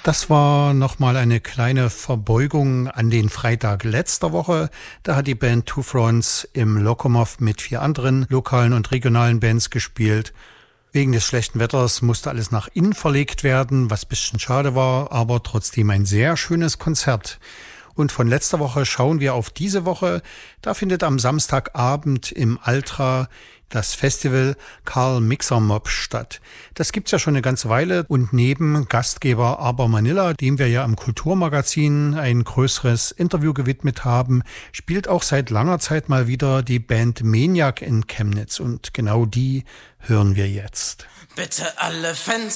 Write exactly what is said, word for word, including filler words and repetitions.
Das war nochmal eine kleine Verbeugung an den Freitag letzter Woche. Da hat die Band Two Fronts im Lokomov mit vier anderen lokalen und regionalen Bands gespielt. Wegen des schlechten Wetters musste alles nach innen verlegt werden, was ein bisschen schade war, aber trotzdem ein sehr schönes Konzert. Und von letzter Woche schauen wir auf diese Woche. Da findet am Samstagabend im Altra das Festival Karl Mixer Mob statt. Das gibt's ja schon eine ganze Weile und neben Gastgeber Aber Manila, dem wir ja im Kulturmagazin ein größeres Interview gewidmet haben, spielt auch seit langer Zeit mal wieder die Band Maniac in Chemnitz und genau die hören wir jetzt. Bitte alle Fenster